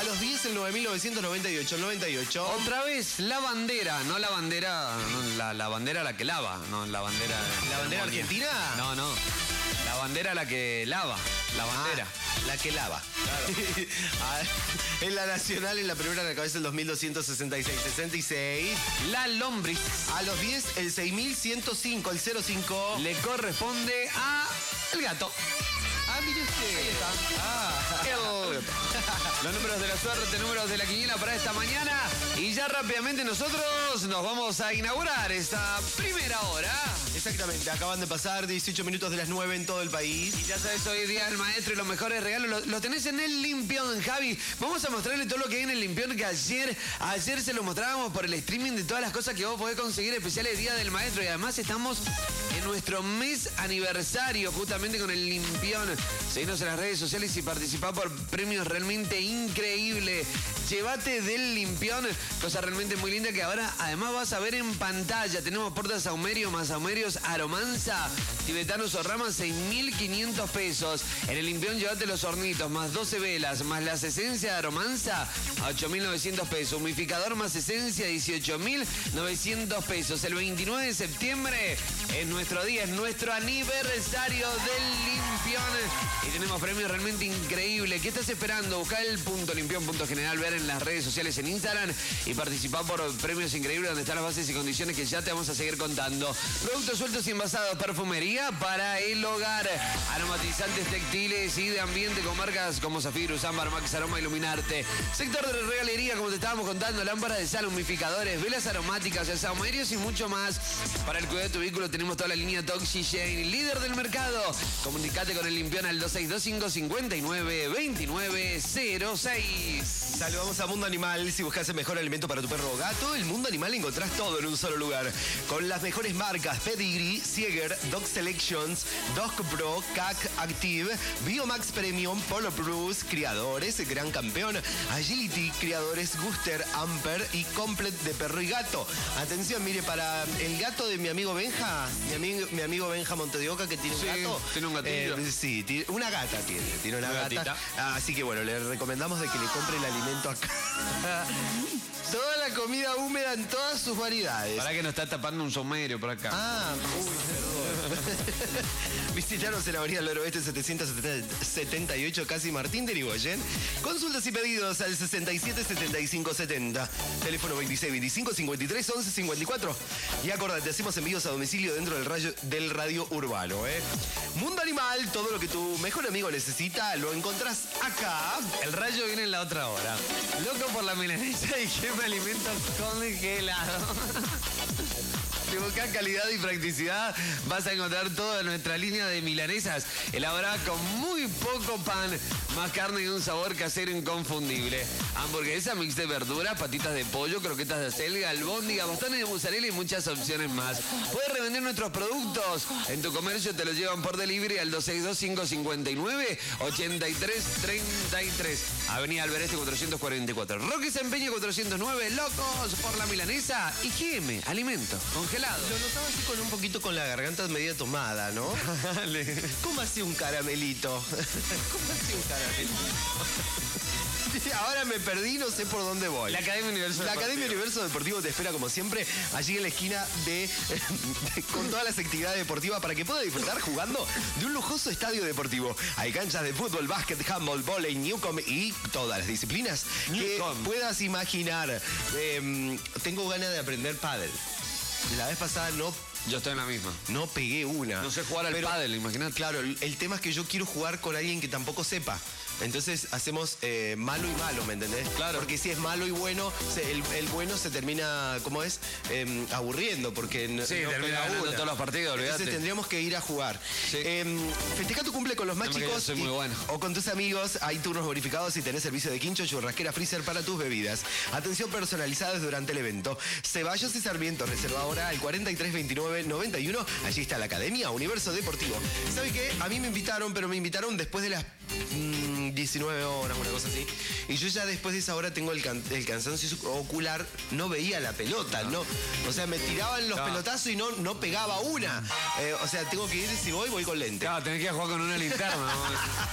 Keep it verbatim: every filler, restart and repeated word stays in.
los diez, el nueve mil novecientos noventa y ocho, el noventa y ocho. Otra vez, la bandera, no la bandera, no, la, la bandera la que lava, no la bandera... ¿La bandera argentina? No, no, la bandera la que lava, la bandera. Ah, la que lava. Claro. Ah, en la nacional, en la primera de la cabeza, el dos mil doscientos sesenta y seis. sesenta y seis. La lombriz. A los diez, el seis mil ciento cinco, el cero cinco. Le corresponde a el gato. Ah, mire usted. Ahí está. Ah. El gato. Los números de la suerte, números de la quiniela para esta mañana. Y ya rápidamente nosotros nos vamos a inaugurar esta primera hora. Exactamente, acaban de pasar dieciocho minutos de las nueve en todo el país. Y ya sabes, hoy es día del maestro y los mejores regalos los lo tenés en el Limpión, Javi. Vamos a mostrarle todo lo que hay en el Limpión, que ayer, ayer se lo mostrábamos por el streaming de todas las cosas que vos podés conseguir especiales Día del Maestro. Y además estamos en nuestro mes aniversario justamente con el Limpión. Seguinos en las redes sociales y participá por premios realmente increíbles. Llévate del Limpión, cosa realmente muy linda que ahora además vas a ver en pantalla. Tenemos portas saumerio más saumerios aromanza, tibetanos o ramas, seis mil quinientos pesos. En el Limpión llévate los hornitos más doce velas más las esencias de aromanza a ocho mil novecientos pesos. Humificador más esencia dieciocho mil novecientos pesos. El veintinueve de septiembre es nuestro día, es nuestro aniversario del Limpión. Y tenemos premios realmente increíbles. ¿Qué estás esperando? Buscá el punto limpión punto general, ver en las redes sociales en Instagram y participar por premios increíbles donde están las bases y condiciones que ya te vamos a seguir contando. Productos sueltos y envasados, perfumería para el hogar, aromatizantes textiles y de ambiente con marcas como Zafirus, Ámbar, Max Aroma, Iluminarte. Sector de regalería, como te estábamos contando, lámparas de sal, humificadores, velas aromáticas, saumerios y mucho más. Para el cuidado de tu vehículo tenemos toda la línea Toxigene, líder del mercado. Comunicate con el Limpión al dos seis dos cinco, cinco nueve, dos nueve cero seis. Saludamos a Mundo Animal. Si buscas el mejor alimento para tu perro o gato, el Mundo Animal encontrás todo en un solo lugar. Con las mejores marcas: Pedigree, Sieger, Dog Selections, Dog Pro, C A C Active, Biomax Premium, Polo Plus, Criadores, Gran Campeón, Agility, Criadores, Guster, Amper y Complete de perro y gato. Atención, mire, para el gato de mi amigo Benja, mi amigo, mi amigo Benja Montedioca, que tiene un Sí, gato. tiene un gatito. Eh, sí, tiene, una gata tiene, tiene una, Una gata. gatita. Ah, así que bueno, le recomendamos de que le compre el alimento acá. Toda la comida húmeda en todas sus variedades. Para que nos está tapando un saumerio por acá. Ah, uy, perdón. Visitaros en la avenida del Oeste setecientos setenta y ocho, casi Martín de Irigoyen. Consultas y pedidos al sesenta y siete setenta y cinco setenta. Teléfono veintiséis veinticinco cincuenta y tres once cincuenta y cuatro. Y acordate, hacemos envíos a domicilio dentro del radio, del radio urbano, ¿eh? Mundo Animal, todo lo que tu mejor amigo necesita, lo encontrás acá. El rayo viene en la otra hora. Loco por la milanesa y que me alimento congelado. Si buscas calidad y practicidad, vas a encontrar toda nuestra línea de milanesas elaboradas con muy poco pan, más carne y un sabor casero inconfundible. Hamburguesa, mix de verduras, patitas de pollo, croquetas de acelga, albóndiga, bastones de mozzarella y muchas opciones más. Puedes revender nuestros productos. En tu comercio te los llevan por delivery al dos seis dos cinco cinco nueve ocho tres tres tres. Avenida Albereste cuatrocientos cuarenta y cuatro. Roque Sempeño cuatrocientos nueve. Locos por la milanesa y G M, alimentos congelados. Lo notaba así con un poquito con la garganta media tomada, ¿no? ¿Cómo hacía un caramelito? ¿Cómo hacía un caramelito? Ahora me perdí, no sé por dónde voy. La Academia Universo La Deportivo. Academia Universo Deportivo te espera como siempre allí en la esquina de, de- con todas las actividades deportivas para que pueda disfrutar jugando de un lujoso estadio deportivo. Hay canchas de fútbol, básquet, handball, volei, newcom y todas las disciplinas que Newcom. puedas imaginar. Eh, tengo ganas de aprender pádel. La vez pasada no Yo estoy en la misma. no pegué una. No sé jugar al pádel, imagínate. Claro, el, el tema es que yo quiero jugar con alguien que tampoco sepa. Entonces hacemos eh, malo y malo, ¿me entendés? Claro. Porque si es malo y bueno, se- el, el bueno se termina, ¿cómo es? Eh, aburriendo, porque no, Sí, no termina pega ganando una. todos los partidos, olvídate. Entonces tendríamos que ir a jugar. Sí. Eh, festeja tu cumple con los más No, porque chicos. yo soy muy y- bueno. O con tus amigos. Hay turnos bonificados y tenés servicio de quincho, churrasquera, freezer para tus bebidas. Atención personalizada durante el evento. Ceballos y Sarmiento. Reserva ahora al cuarenta y tres veintinueve noventa y uno. Allí está la Academia Universo Deportivo. ¿Sabe qué? A mí me invitaron, pero me invitaron después de las mm, diecinueve horas, una cosa así. Y yo ya después de esa hora tengo el, can- el cansancio ocular. No veía la pelota, no. O sea, me tiraban los Claro. pelotazos y no, no pegaba una. Eh, o sea, tengo que ir, si voy, voy con lente. Claro, tenés que jugar con una linterna, ¿no?